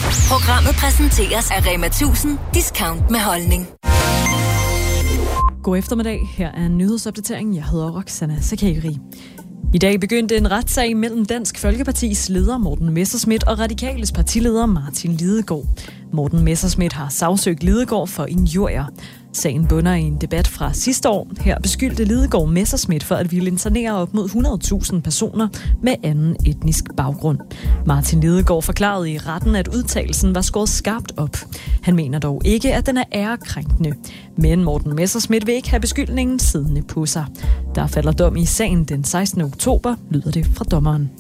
Programmet præsenteres af Rema 1000 Discount med holdning. God eftermiddag. Her er en nyhedsopdatering. Jeg hedder Roxana Sakari. I dag begyndte en retssag mellem Dansk Folkepartis leder Morten Messerschmidt og Radikales partileder Martin Lidegaard. Morten Messerschmidt har sagsøgt Lidegaard for injurier. Sagen bunder i en debat fra sidste år. Her beskyldte Lidegaard Messerschmidt for at ville internere op mod 100.000 personer med anden etnisk baggrund. Martin Lidegaard forklarede i retten, at udtalelsen var skåret skarpt op. Han mener dog ikke, at den er ærekrænkende. Men Morten Messerschmidt vil ikke have beskyldningen siddende på sig. Der falder dom i sagen den 16. oktober, lyder det fra dommeren.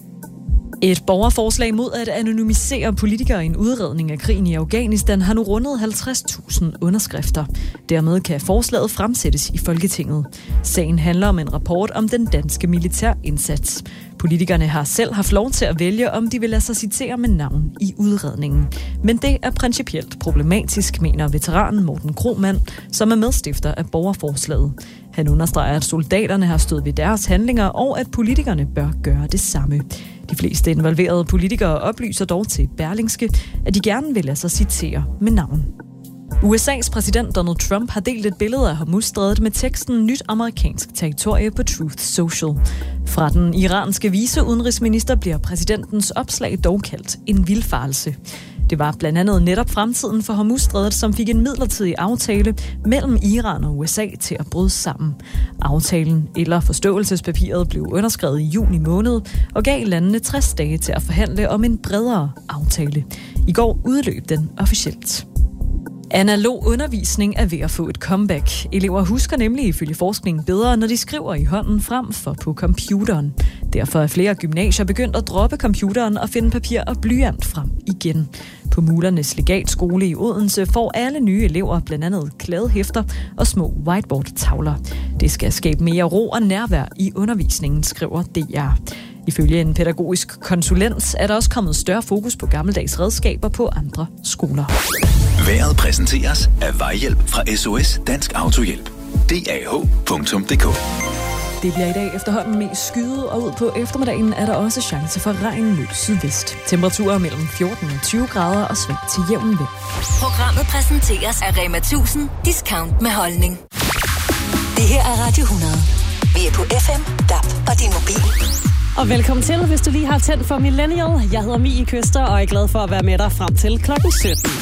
Et borgerforslag mod at anonymisere politikere i en udredning af krigen i Afghanistan har nu rundet 50.000 underskrifter. Dermed kan forslaget fremsættes i Folketinget. Sagen handler om en rapport om den danske militærindsats. Politikerne har selv haft lov til at vælge, om de vil lade sig citere med navn i udredningen. Men det er principielt problematisk, mener veteranen Morten Krohmann, som er medstifter af borgerforslaget. Han understreger, at soldaterne har stået ved deres handlinger, og at politikerne bør gøre det samme. De fleste involverede politikere oplyser dog til Berlingske, at de gerne vil lade sig citere med navn. USA's præsident Donald Trump har delt et billede af Hormuzstrædet med teksten "Nyt amerikansk territorie" på Truth Social. Fra den iranske viceudenrigsminister bliver præsidentens opslag dog kaldt en vildfarelse. Det var blandt andet netop fremtiden for Hormuzstrædet, som fik en midlertidig aftale mellem Iran og USA til at bryde sammen. Aftalen, eller forståelsespapiret, blev underskrevet i juni måned og gav landene 60 dage til at forhandle om en bredere aftale. I går udløb den officielt. Analog undervisning er ved at få et comeback. Elever husker nemlig ifølge forskningen bedre, når de skriver i hånden frem for på computeren. Derfor er flere gymnasier begyndt at droppe computeren og finde papir og blyant frem igen. På Mulernes Legatskole i Odense får alle nye elever blandt andet kladehæfter og små whiteboard-tavler. Det skal skabe mere ro og nærvær i undervisningen, skriver DR. Ifølge en pædagogisk konsulent er der også kommet større fokus på gammeldags redskaber på andre skoler. Vejret præsenteres af Vejhjælp fra SOS Dansk Autohjælp. DAH.dk. Det bliver i dag efterhånden mest skyet, og ud på eftermiddagen er der også chance for regn mod sydvest. Temperaturer mellem 14 og 20 grader og svag til jævn vind. Programmet præsenteres af Rema 1000 Discount med holdning. Det her er Radio 100. Vi er på FM, DAB og din mobil. Og velkommen til, hvis du lige har tændt for Millennial. Jeg hedder Mie Køster, og er glad for at være med dig frem til klokken 17.